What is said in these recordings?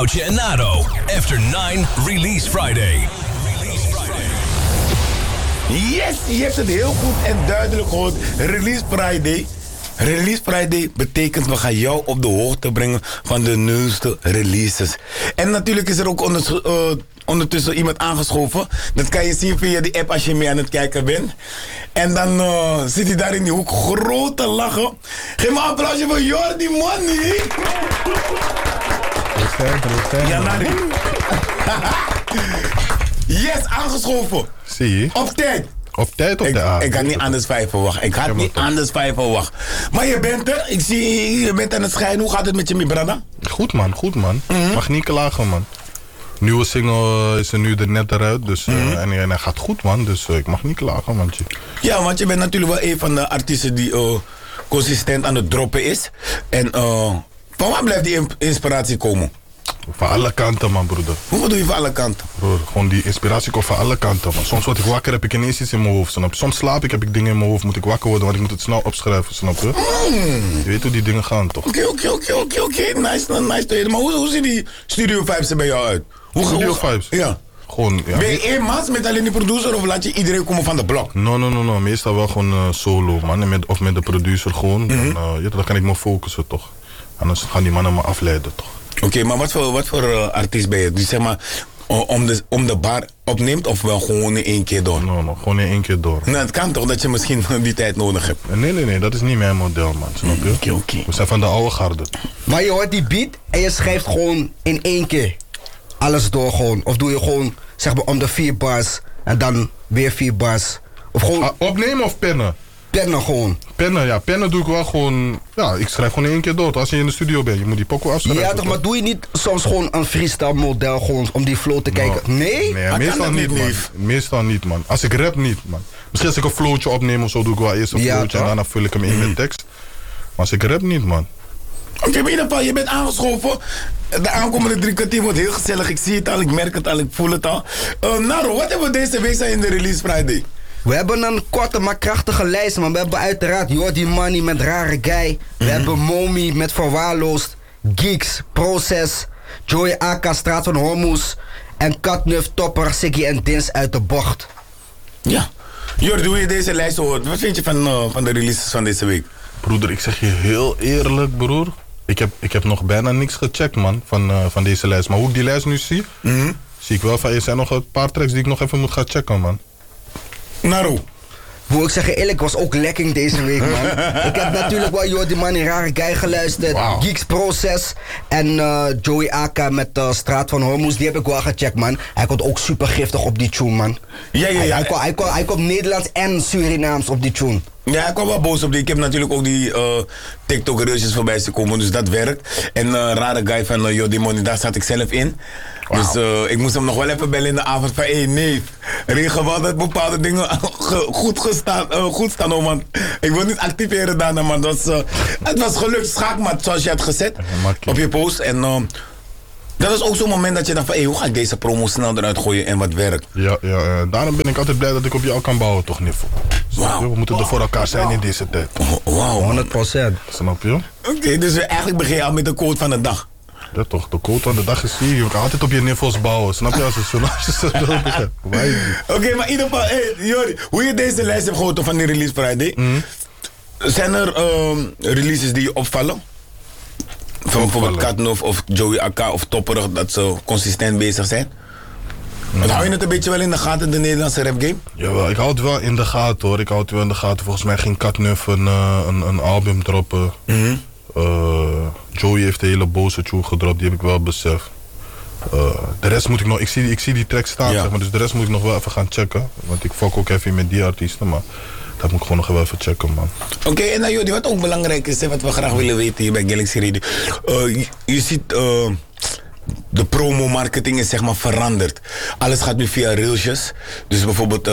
Oudje en Nado, After 9 Release Friday. Yes, je hebt het heel goed en duidelijk gehoord. Release Friday. Release Friday betekent we gaan jou op de hoogte brengen van de nieuwste releases. En natuurlijk is er ook ondertussen iemand aangeschoven. Dat kan je zien via die app als je mee aan het kijken bent. En dan zit hij daar in die hoek groot te lachen. Geef me een applausje voor Jordi Money. Ja, Nari. Yes, aangeschoven. Zie je? Op tijd. Op tijd op de avond. Ik had niet anders 5 verwacht. Ik had niet anders 5 verwacht. Maar je bent er. Ik zie je bent aan het schijnen. Hoe gaat het met je, mijn brada? Goed man, goed man. Mag niet klagen man. Nieuwe single is er nu net eruit. Dus, en hij gaat goed man. Dus ik mag niet klagen man. Ja, want je bent natuurlijk wel een van de artiesten die consistent aan het droppen is. En van waar blijft die inspiratie komen? Van alle kanten man broeder. Hoe bedoel je van alle kanten? Broer, gewoon die inspiratie komt van alle kanten man. Soms word ik wakker, heb ik ineens iets in mijn hoofd. Snap je? Soms slaap ik, heb ik dingen in mijn hoofd. Moet ik wakker worden, want ik moet het snel opschrijven. Snap je? Je weet hoe die dingen gaan toch? Oké. Nice. Maar hoe zien die studio vibes er bij jou uit? Studio vibes? Ja. Gewoon, ja. Ben je één maas met alleen die producer of laat je iedereen komen van de blok? No. Meestal wel gewoon solo man. Of met de producer gewoon. Dan kan ik me focussen toch. Anders gaan die mannen me afleiden toch. Oké, maar wat voor artiest ben je? Die zeg maar om de bar opneemt of wel gewoon in één keer door? No, gewoon in één keer door. Nou, het kan toch dat je misschien die tijd nodig hebt? Nee, dat is niet mijn model man, snap je? Oké. We zijn van de oude garde. Maar je hoort die beat en je schrijft gewoon in één keer alles door gewoon. Of doe je gewoon zeg maar om de 4 bars en dan weer 4 bars. Of gewoon opnemen of pennen? pennen gewoon. Pennen doe ik wel gewoon. Ja, ik schrijf gewoon in één keer door. Als je in de studio bent, je moet die pokoe afschrijven. Ja toch, maar doe je niet soms gewoon een freestyle model gewoon om die flow te kijken? Nee? Nee, meestal niet man. Meestal niet man. Als ik rap niet man. Misschien als ik een flowtje opneem of zo, doe ik wel eerst een flowtje en daarna vul ik hem in met tekst. Maar als ik rap niet man. Oké, maar in ieder geval, je bent aangeschoven. De aankomende 3 kwartier wordt heel gezellig. Ik zie het al, ik merk het al, ik voel het al. Naro, wat hebben we deze week in de Release Friday? We hebben een korte maar krachtige lijst, man. We hebben uiteraard Jordi Money met Rare Guy. We hebben Momi met Verwaarloosd. Geeks, Proces. Joey AK, Straat van Hormuz. En Katnuf, Topper, Siggy en Dins uit de bocht. Ja. Jordi, hoe je deze lijst hoort, wat vind je van de releases van deze week? Broeder, ik zeg je heel eerlijk, broer. Ik heb nog bijna niks gecheckt, man, van deze lijst. Maar hoe ik die lijst nu zie, zie ik wel van, er zijn nog een paar tracks die ik nog even moet gaan checken, man. Naro. Moet ik zeggen, eerlijk, was ook lekking deze week, man. Ik heb natuurlijk wel Jordi Money, Rare Guy geluisterd. Wow. Geeks Proces en Joey AK met Straat van Hormuz. Die heb ik wel gecheckt, man. Hij komt ook super giftig op die tune, man. Ja. Hij komt Nederlands en Surinaams op die tune. Ja, ik kwam wel boos op die. Ik heb natuurlijk ook die TikTok-reusjes voorbij zien komen, dus dat werkt. En Rare Guy van Jordi Money, daar zat ik zelf in. Wow. Dus ik moest hem nog wel even bellen in de avond van, hé neef, regel wel dat bepaalde dingen goed staan, oh man. Ik wil niet activeren daarna, maar het was gelukt. Schaakmat, zoals je had gezet op je post. En dat was ook zo'n moment dat je dacht van, hé, hoe ga ik deze promo snel eruit gooien en wat werkt? Ja, daarom ben ik altijd blij dat ik op jou kan bouwen, toch, Niffel? Wow. We moeten er voor elkaar zijn in deze tijd. Wauw, 100%. Snap je? Oké, dus eigenlijk begin je al met de quote van de dag. Ja toch, de quote van de dag is hier. Je kan altijd op je niveaus bouwen. Snap je? Als je zo begint. Oké, maar in ieder geval, Jordi, hoe je deze lijst hebt gehoord van die Release Friday. Zijn er releases die je opvallen? Van bijvoorbeeld Katnuf of Joey AK of Topperig, dat ze consistent bezig zijn? Hou je het een beetje wel in de gaten, de Nederlandse rap game? Jawel, ik hou het wel in de gaten hoor. Ik hou het wel in de gaten. Volgens mij ging Katnuf een album droppen. Joey heeft de hele boze tune gedropt, die heb ik wel beseft. De rest moet ik nog, ik zie die track staan, zeg maar, dus de rest moet ik nog wel even gaan checken. Want ik fok ook even met die artiesten, maar dat moet ik gewoon nog wel even checken, man. Oké, en nou Jordi, wat ook belangrijk is, wat we graag willen weten hier bij Galaxy Radio. Je ziet, de promo-marketing is zeg maar veranderd. Alles gaat nu via reelsjes. Dus bijvoorbeeld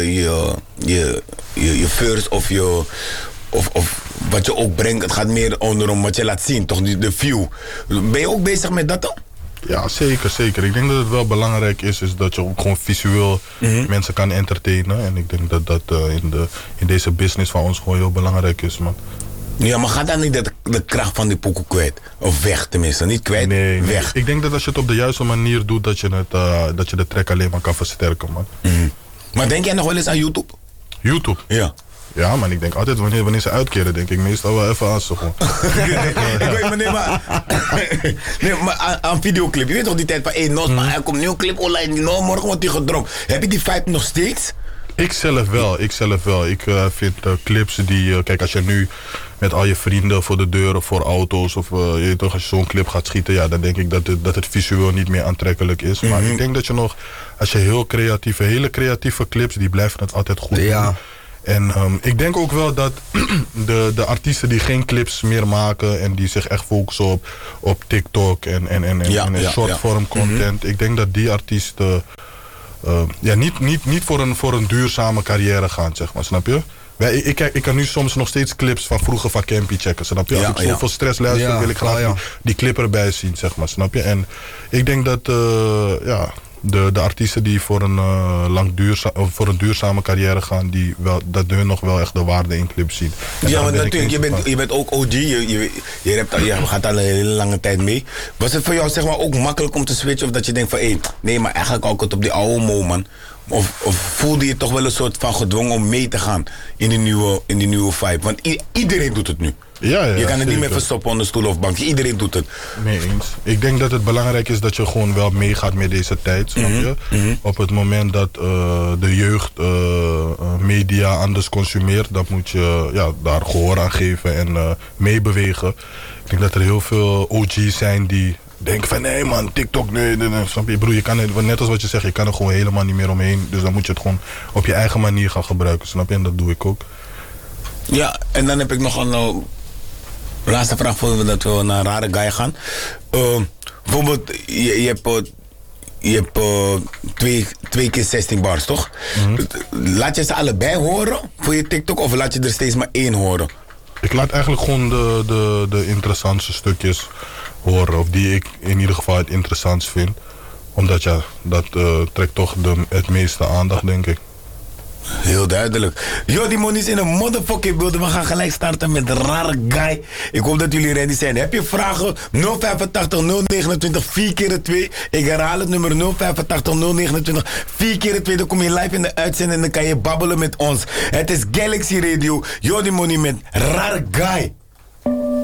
je first of je... Of wat je ook brengt, het gaat meer om wat je laat zien, toch? De view. Ben je ook bezig met dat dan? Ja, zeker. Ik denk dat het wel belangrijk is dat je ook gewoon visueel mensen kan entertainen. En ik denk dat dat in deze business van ons gewoon heel belangrijk is, man. Ja, maar gaat dan niet de kracht van die pokoe kwijt? Of weg tenminste, niet kwijt, Nee. weg. Ik denk dat als je het op de juiste manier doet, dat je de track alleen maar kan versterken, man. Maar denk jij nog wel eens aan YouTube? YouTube. Ja. Ja, man, ik denk altijd wanneer ze uitkeren, denk ik meestal wel even aan ze gewoon. Ik weet maar, nee, maar aan videoclip. Je weet toch die tijd van, maar er komt een nieuwe clip online, morgen wordt die gedropt. Heb je die vibe nog steeds? Ik zelf wel. Ik vind clips die... kijk, als je nu met al je vrienden voor de deur of voor auto's... of je weet toch, als je zo'n clip gaat schieten... ja, dan denk ik dat het visueel niet meer aantrekkelijk is. Maar ik denk dat je nog... als je hele creatieve clips... die blijven het altijd goed doen. En ik denk ook wel dat de artiesten die geen clips meer maken... en die zich echt focussen op TikTok en shortform content... ik denk dat die artiesten... niet voor een duurzame carrière gaan, zeg maar, snap je? Ik kan nu soms nog steeds clips van vroeger van Campy checken, snap je? Als ik zoveel stress luister, wil ik graag die clip erbij zien, zeg maar, snap je? En ik denk dat, de artiesten die voor een duurzame carrière gaan, dat hun nog wel echt de waarde in clips zien. En ja, maar natuurlijk, je bent ook OG, je gaat al een hele lange tijd mee. Was het voor jou zeg maar ook makkelijk om te switchen of dat je denkt van, nee, maar eigenlijk ook het op die oude mo, man? Of voelde je toch wel een soort van gedwongen om mee te gaan in die nieuwe vibe? Want iedereen doet het nu. Ja, je kan het niet meer zeker verstoppen onder stoel of bank. Iedereen doet het. Mee eens. Ik denk dat het belangrijk is dat je gewoon wel meegaat met deze tijd, snap je? Op het moment dat de jeugd media anders consumeert, dan moet je daar gehoor aan geven en meebewegen. Ik denk dat er heel veel OG's zijn die denken van nee man, TikTok, nee, snap je? Broer, je kan het, net als wat je zegt, je kan er gewoon helemaal niet meer omheen. Dus dan moet je het gewoon op je eigen manier gaan gebruiken, snap je? En dat doe ik ook. Ja, en dan heb ik nog een laatste vraag voordat we naar een rare guy gaan. Bijvoorbeeld, je hebt 2 keer 16 bars, toch? Laat je ze allebei horen voor je TikTok of laat je er steeds maar 1 horen? Ik laat eigenlijk gewoon de interessantste stukjes horen. Of die ik in ieder geval het interessantst vind. Omdat dat trekt toch het meeste aandacht, denk ik. Heel duidelijk. Yo, die money is in een motherfucking beelden. We gaan gelijk starten met de rare guy. Ik hoop dat jullie ready zijn. Heb je vragen? 085 029 4 keer 2. Ik herhaal het nummer 085 029 4 keer 2. Dan kom je live in de uitzending en dan kan je babbelen met ons. Het is Galaxy Radio. Yo, die money met rare guy.